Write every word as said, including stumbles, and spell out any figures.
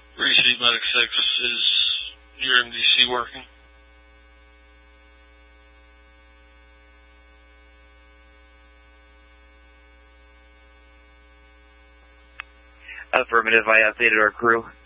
Receive Medic six, is your M D C working? Affirmative, I updated our crew.